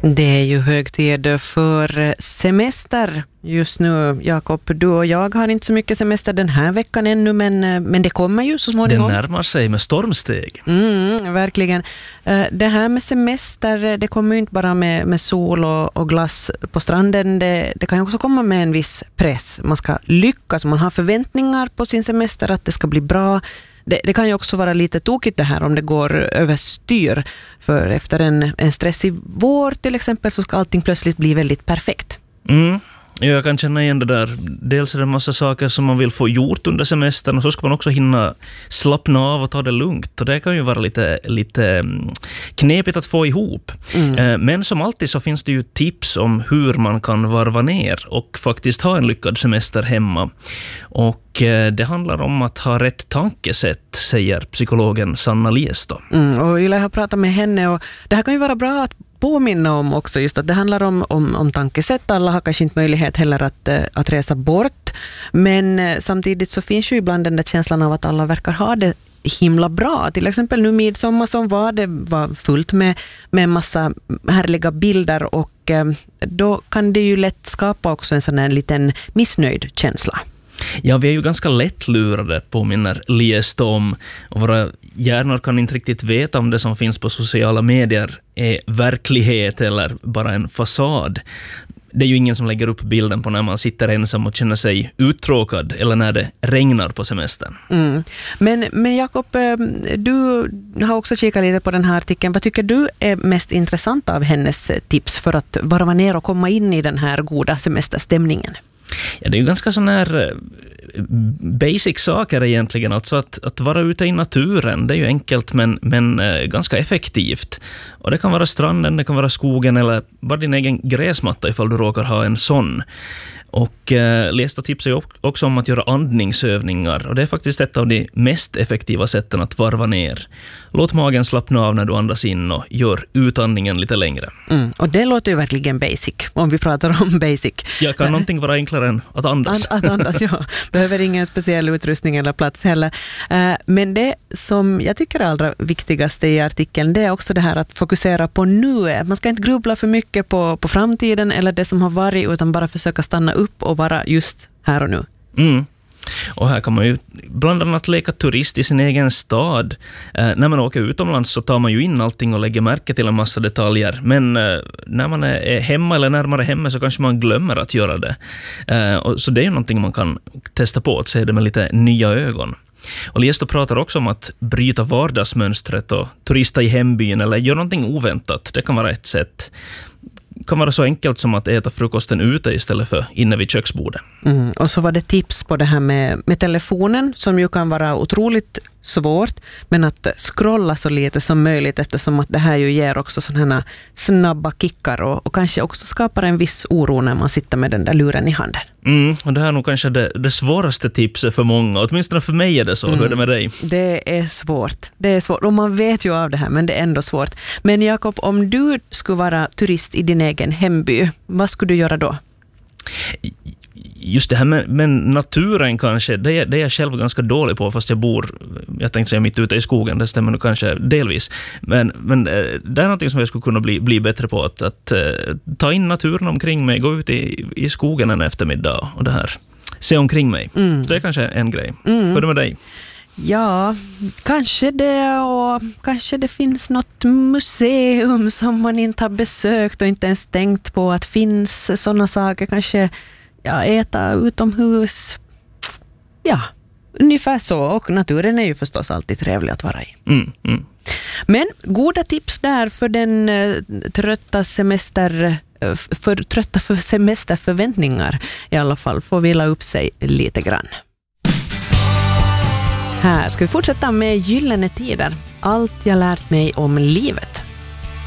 Det är ju hög tid för semester just nu, Jakob. Du och jag har inte så mycket semester den här veckan ännu, men det kommer ju så småningom. Det närmar sig med stormsteg. Verkligen. Det här med semester, det kommer ju inte bara med sol och glass på stranden. Det kan ju också komma med en viss press. Man ska lyckas, man har förväntningar på sin semester att det ska bli bra. Det kan ju också vara lite tokigt det här om det går överstyr. För efter en stressig vår till exempel så ska allting plötsligt bli väldigt perfekt. Jag kan känna igen det där. Dels är det en massa saker som man vill få gjort under semestern, och så ska man också hinna slappna av och ta det lugnt. Och det kan ju vara lite knepigt att få ihop. Men som alltid så finns det ju tips om hur man kan varva ner och faktiskt ha en lyckad semester hemma. Och det handlar om att ha rätt tankesätt, säger psykologen Sanna Liesto. Och Yle har pratat med henne, och det här kan ju vara bra att påminna om också, just att det handlar om tankesätt. Alla har kanske inte möjlighet heller att resa bort, men samtidigt så finns ju ibland den där känslan av att alla verkar ha det himla bra. Till exempel nu midsommar som var fullt med en massa härliga bilder, och då kan det ju lätt skapa också en sån här liten missnöjd känsla. Ja, vi är ju ganska lättlurade, påminner Liesto om, och våra hjärnor kan inte riktigt veta om det som finns på sociala medier är verklighet eller bara en fasad. Det är ju ingen som lägger upp bilden på när man sitter ensam och känner sig uttråkad eller när det regnar på semestern. Men Jakob, du har också kikat lite på den här artikeln. Vad tycker du är mest intressant av hennes tips för att varva ner och komma in i den här goda semesterstämningen? Ja, det är ju ganska sån här basic saker egentligen. Alltså att vara ute i naturen, det är ju enkelt men ganska effektivt. Och det kan vara stranden, det kan vara skogen eller bara din egen gräsmatta ifall du råkar ha en sån. Och Liesto tipsar ju också om att göra andningsövningar, och det är faktiskt ett av de mest effektiva sätten att varva ner. Låt magen slappna av när du andas in och gör utandningen lite längre. Och det låter ju verkligen basic, om vi pratar om basic. Ja, kan någonting vara enklare än att andas? Att andas, ja. Behöver ingen speciell utrustning eller plats heller. Men det som jag tycker är allra viktigaste i artikeln, det är också det här att fokusera på nuet. Man ska inte grubbla för mycket på framtiden eller det som har varit, utan bara försöka stanna upp och vara just här och nu. Och här kan man ju bland annat leka turist i sin egen stad. När man åker utomlands så tar man ju in allting och lägger märke till en massa detaljer. Men när man är hemma eller närmare hemma så kanske man glömmer att göra det. Så det är ju någonting man kan testa på, att se det med lite nya ögon. Och Liesto pratar också om att bryta vardagsmönstret och turista i hembyn eller göra någonting oväntat. Det kan vara ett sätt. Kan vara så enkelt som att äta frukosten ute istället för inne vid köksbordet. Och så var det tips på det här med telefonen, som ju kan vara otroligt svårt, men att scrolla så lite som möjligt, eftersom att det här ju ger också sådana snabba kickar och kanske också skapar en viss oro när man sitter med den där luren i handen. Och det här är nog kanske det svåraste tipset för många, åtminstone för mig är det så. Hur är det med dig? Det är svårt, och man vet ju av det här, men det är ändå svårt. Men Jakob, om du skulle vara turist i din egen hemby, vad skulle du göra då? Just det här med naturen kanske, det är jag själv ganska dålig på, fast jag tänkte säga mitt ute i skogen, det stämmer nog kanske delvis. Men det är någonting som jag skulle kunna bli bättre på, att ta in naturen omkring mig, gå ut i skogen en eftermiddag och det här, se omkring mig. Så det är kanske en grej. Hur är det med dig? Ja, kanske det, och kanske det finns något museum som man inte har besökt och inte ens tänkt på att finns sådana saker, kanske äta utomhus. Ja, ungefär så. Och naturen är ju förstås alltid trevlig att vara i. Men goda tips där för den trötta semesterförväntningar. I alla fall får vila upp sig lite grann. Här ska vi fortsätta med Gyllene tider. Allt jag lärt mig om livet.